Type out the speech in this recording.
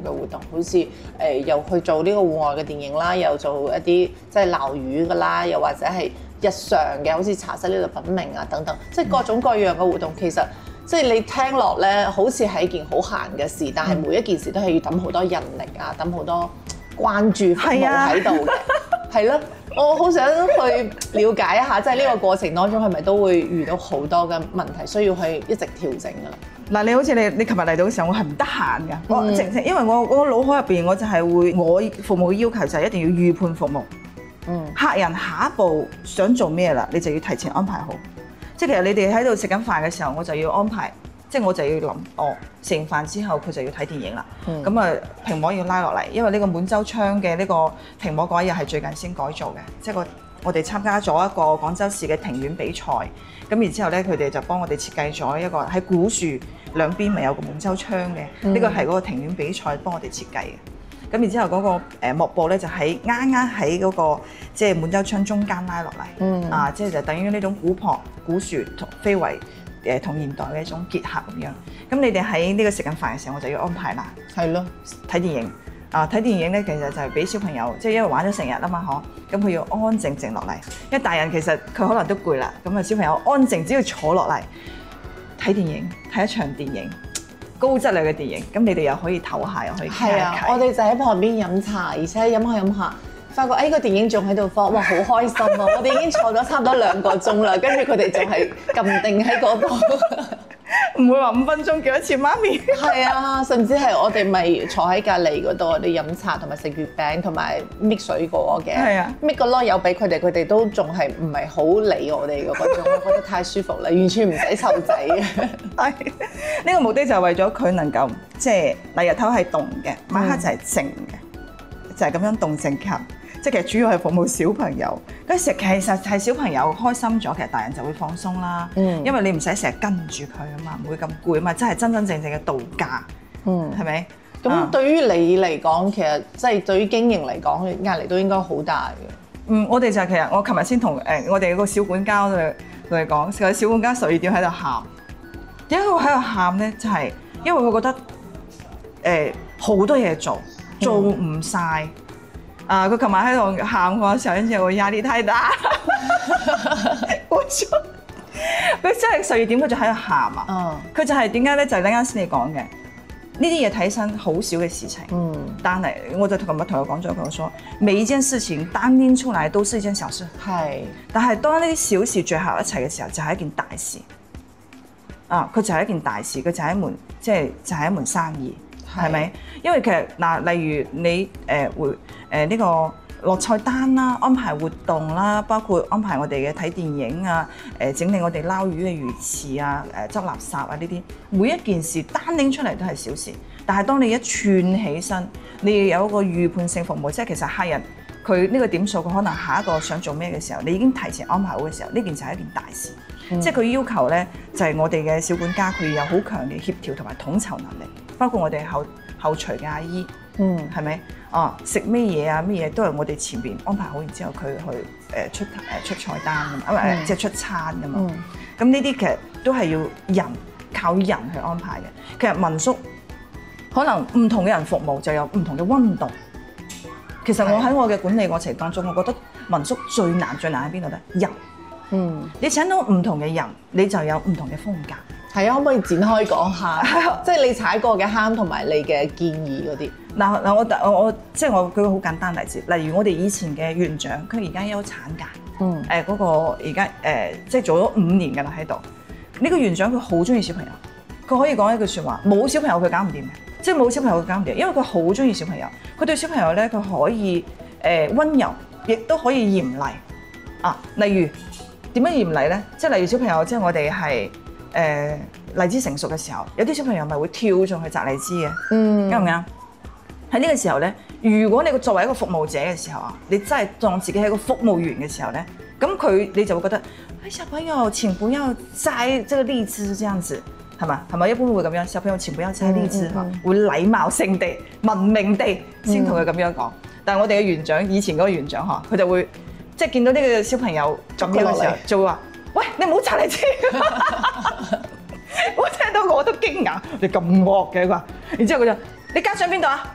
活動，好似又去做呢個戶外嘅電影啦，又做一啲即係撈魚㗎啦，又或者係日常嘅，好似茶室呢度品茗啊等等，即係各種各樣嘅活動。其實即係你聽落咧，好似係一件好閒嘅事，但係每一件事都係要抌好多人力啊，抌好多關注服務喺度嘅，係咯。我好想去了解一下，即係呢個過程當中係咪都會遇到好多嘅問題，需要去一直調整㗎啦。 嗱，你好似你琴日嚟到嘅時候，我係唔得閒㗎，我因為我腦海入邊我就係會，我服務嘅要求就係一定要預判服務。客人下一步想做咩啦，你就要提前安排好。即係其實你哋喺度食緊飯嘅時候，我就要安排，即係我就要諗，食完飯之後佢就要睇電影啦。咁啊屏幕要拉落嚟，因為呢個滿洲窗嘅呢個屏幕嗰一日係最近先改造嘅，即係我哋參加咗一個廣州市嘅庭院比賽，咁然之後咧佢哋就幫我哋設計咗一個喺古樹兩邊咪有個滿洲窗嘅，呢個係嗰個庭院比賽幫我哋設計嘅。咁然之後嗰個幕布咧就喺啱啱喺嗰個即係滿洲窗中間拉落嚟，即係就等於呢種古樸古樹同非遺同現代嘅一種結合咁樣。咁你哋喺呢個食緊飯嘅時候，我就要安排啦。 係咯， 睇電影睇電影咧，其實就係俾小朋友，即係因為玩咗成日啊嘛，咁佢要安安靜靜落嚟。因為大人其實佢可能都攰啦，咁啊小朋友安靜，只要坐落嚟睇電影，睇一場電影。高質量嘅電影，咁你哋又可以唞下，又可以傾下偈。 我哋就喺旁邊飲茶，而且飲下，發覺個電影仲喺度放，哇好開心啊！我哋已經坐咗差唔多2個鐘啦，跟住佢哋仲係撳定喺嗰度， 唔會話5分鐘叫一次媽咪。 係啊，甚至係我哋咪坐喺隔離嗰度，我哋飲茶同埋食月餅同埋搣水果嘅。係啊，搣個籮柚俾佢哋，佢哋都仲係唔係好理我哋嗰種，我覺得太舒服啦，完全唔使湊仔嘅。 係，呢個目的就係為咗佢能夠即係日頭係動嘅，晚黑就係靜嘅，就係咁樣動靜結合。即係其實主要係服務小朋友。其實係小朋友開心咗，其實大人就會放鬆啦。因為你唔使成日跟住佢啊嘛，唔會咁攰啊嘛，真係真真正正嘅度假。係咪？ 咁對於你嚟講，其實即係對於經營嚟講，壓力都應該好大嘅。 我哋就其實我琴日先同我哋個小管家同你講，個小管家12點喺度喊。點解佢喺度喊咧？就係因為佢覺得好多嘢做唔晒。佢琴晚喺度喊嗰時候，因為我壓力太大。佢真係12點佢就喺度喊啊！佢就係點解咧？就係啱先你講嘅呢啲嘢睇起身好少嘅事情，但係我就琴日同佢講咗，佢話每一件事情單拎出嚟都是一件小事。係，但係當呢啲小事聚合一齊嘅時候，就係一件大事。佢就係一件大事，佢就係一門就係一門生意。係咪？因為其實例如你會呢個落菜單啦，安排活動啦，包括安排我哋嘅睇電影啊，整理我哋撈魚嘅魚池啊，執垃圾啊呢啲，每一件事單拎出嚟都係小事，但係當你一串起身，你要有一個預判性服務，即係其實客人佢呢個點數，佢可能下一個想做咩嘅時候，你已經提前安排好嘅時候，呢件就係一件大事。即係佢要求咧，就係我哋嘅小管家佢有好強嘅協調同埋統籌能力。包括我哋後廚嘅阿姨，係咪？食咩嘢啊？咩嘢都係我哋前邊安排好，然之後佢去出菜單㗎嘛，即係出餐㗎嘛。咁呢啲其實都係要靠人去安排嘅。其實民宿可能唔同嘅人服務就有唔同嘅溫度。其實我喺我嘅管理過程當中，我覺得民宿最難喺邊度咧？人，你請到唔同嘅人，你就有唔同嘅風格。 係啊，可唔可以展開講下？即係你踩過嘅坑同埋你嘅建議嗰啲。 我即係我舉個好簡單例子，例如我哋以前嘅園長，佢而家休產假，嗰個而家即係做咗5年㗎啦喺度。呢個園長佢好中意小朋友，佢可以講一句説話：冇小朋友佢搞唔掂嘅，即係冇小朋友佢搞唔掂，因為佢好中意小朋友。佢對小朋友咧，佢可以溫柔，亦都可以嚴厲。例如點樣嚴厲咧？即係例如小朋友，即係我哋係。荔枝成熟嘅時候，有啲小朋友咪會跳上去摘荔枝嘅，啱唔啱？喺呢個時候咧，如果你作為一個服務者嘅時候啊，你真係當自己係一個服務員嘅時候咧，咁你就會覺得，小朋友請不要摘這個荔枝，這樣子係嘛？係咪一般會咁樣？小朋友請不要摘荔枝，會禮貌性地、文明地先同佢咁樣講。但係我哋嘅園長，以前嗰個園長佢就會即係見到呢個小朋友咁樣嘅時候，就會話。喂，你唔好摘荔枝！我聽到我都驚訝，你咁惡嘅佢話，然之後佢就你家長邊度啊？